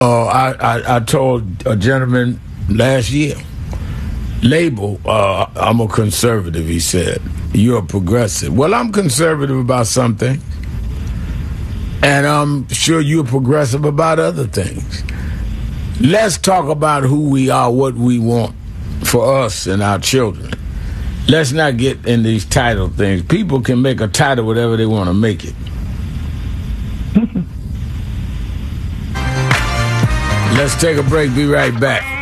I told a gentleman last year, label, I'm a conservative, he said. You're a progressive. Well, I'm conservative about some things. And I'm sure you're progressive about other things. Let's talk about who we are, what we want for us and our children. Let's not get in these title things. People can make a title whatever they want to make it. Let's take a break. Be right back.